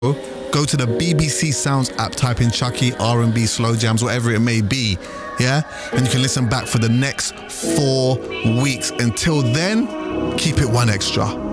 Go to the BBC Sounds app, type in Chuckie, R&B, slow jams, whatever it may be, yeah? And you can listen back for the next 4 weeks. Until then, keep it one extra.